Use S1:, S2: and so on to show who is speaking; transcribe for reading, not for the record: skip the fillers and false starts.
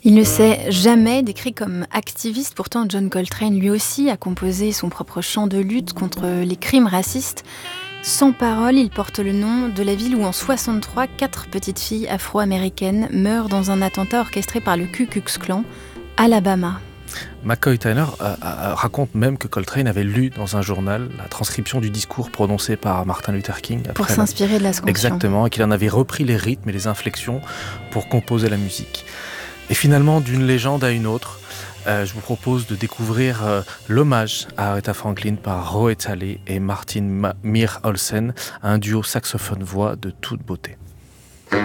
S1: Il ne s'est jamais décrit comme activiste, pourtant John Coltrane lui aussi a composé son propre chant de lutte contre les crimes racistes. Sans parole, il porte le nom de la ville où en 63, 4 petites filles afro-américaines meurent dans un attentat orchestré par le Ku Klux Klan, Alabama.
S2: McCoy Tyner raconte même que Coltrane avait lu dans un journal la transcription du discours prononcé par Martin Luther King.
S1: Pour s'inspirer de la Scansion.
S2: Exactement, et qu'il en avait repris les rythmes et les inflexions pour composer la musique. Et finalement, d'une légende à une autre, je vous propose de découvrir l'hommage à Aretha Franklin par Roy Talley et Martin Mir Olsen, un duo saxophone-voix de toute beauté.